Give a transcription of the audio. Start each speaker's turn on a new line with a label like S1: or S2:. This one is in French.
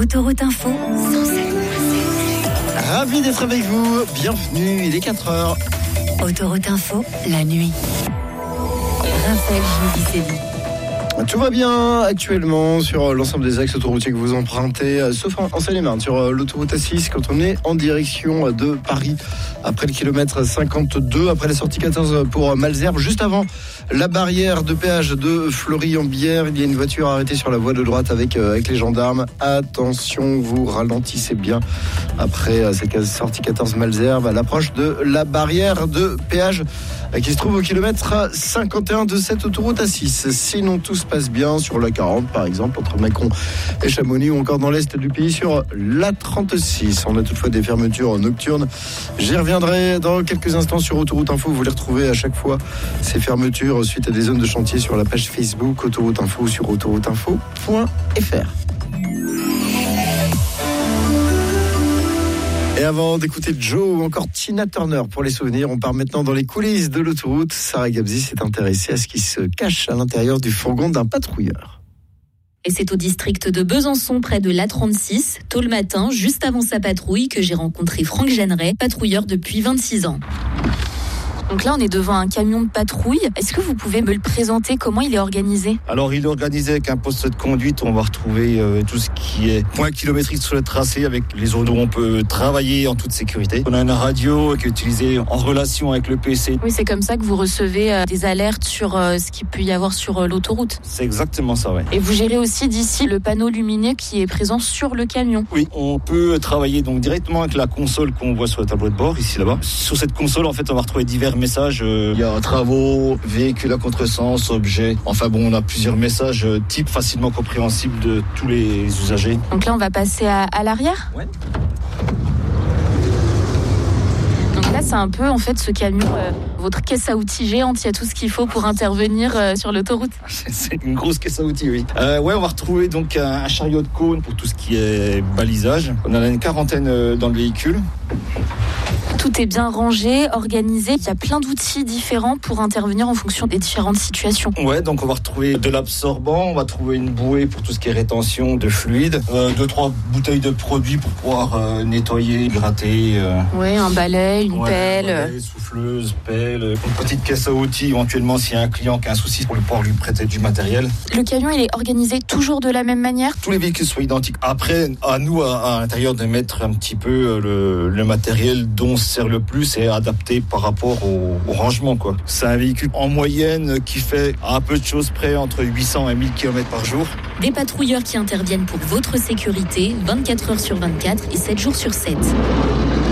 S1: Autoroute Info,
S2: Ravi d'être avec vous, bienvenue, il est 4h.
S1: Autoroute Info, la nuit. Raphaël Giudicelli.
S2: Tout va bien actuellement sur l'ensemble des axes autoroutiers que vous empruntez, sauf en Seine-et-Marne, sur l'autoroute A6, quand on est en direction de Paris, après le kilomètre 52, après la sortie 14 pour Malesherbes, juste avant la barrière de péage de Fleury-en-Bière. Il y a une voiture arrêtée sur la voie de droite avec les gendarmes. Attention, vous ralentissez bien après cette sortie 14 Malesherbes, à l'approche de la barrière de péage qui se trouve au kilomètre 51 de cette autoroute A6. Sinon, tout se passe bien sur la 40, par exemple, entre Mâcon et Chamonix, ou encore dans l'est du pays sur la 36. On a toutefois des fermetures nocturnes. J'y reviendrai dans quelques instants sur Autoroute Info. Vous les retrouvez à chaque fois, ces fermetures, suite à des zones de chantier, sur la page Facebook Autoroute Info ou sur autorouteinfo.fr. Et avant d'écouter Joe ou encore Tina Turner pour les souvenirs, on part maintenant dans les coulisses de l'autoroute. Sarah Gabzi s'est intéressée à ce qui se cache à l'intérieur du fourgon d'un patrouilleur.
S3: Et c'est au district de Besançon, près de l'A36, tôt le matin, juste avant sa patrouille, que j'ai rencontré Franck Jeanneret, patrouilleur depuis 26 ans. Donc là, on est devant un camion de patrouille. Est-ce que vous pouvez me le présenter? Comment il est organisé?
S4: Alors, il est organisé avec un poste de conduite. On va retrouver tout ce qui est point kilométrique sur le tracé, avec les zones où on peut travailler en toute sécurité. On a une radio qui est utilisée en relation avec le PC.
S3: Oui, c'est comme ça que vous recevez des alertes sur ce qu'il peut y avoir sur l'autoroute.
S4: C'est exactement ça, ouais.
S3: Et vous gérez aussi d'ici le panneau lumineux qui est présent sur le camion.
S4: Oui, on peut travailler donc directement avec la console qu'on voit sur le tableau de bord, ici, là-bas. Sur cette console, en fait, on va retrouver divers messages. Il y a travaux, véhicules à contresens, objets. Enfin bon, on a plusieurs messages types facilement compréhensibles de tous les usagers.
S3: Donc là, on va passer à l'arrière.
S4: Ouais.
S3: Donc là, c'est un peu, en fait, ce camion, votre caisse à outils géante. Il y a tout ce qu'il faut pour intervenir sur l'autoroute.
S4: C'est une grosse caisse à outils, oui. Ouais, on va retrouver donc un chariot de cône pour tout ce qui est balisage. On en a une quarantaine dans le véhicule.
S3: Tout est bien rangé, organisé. Il y a plein d'outils différents pour intervenir en fonction des différentes situations.
S4: Ouais, donc on va retrouver de l'absorbant, on va trouver une bouée pour tout ce qui est rétention de fluide, 2-3 bouteilles de produits pour pouvoir nettoyer, gratter.
S3: Ouais, un balai, une pelle.
S4: Balai, souffleuse, pelle, une petite caisse à outils, éventuellement s'il y a un client qui a un souci pour pouvoir lui prêter du matériel.
S3: Le camion, il est organisé toujours de la même manière?
S4: Tous les véhicules sont identiques. Après, à nous, à l'intérieur, de mettre un petit peu le matériel dont sert le plus et adapté par rapport au rangement, quoi. C'est un véhicule en moyenne qui fait à peu de choses près entre 800 et 1000 km par jour.
S3: Des patrouilleurs qui interviennent pour votre sécurité 24 heures sur 24 et 7 jours sur 7.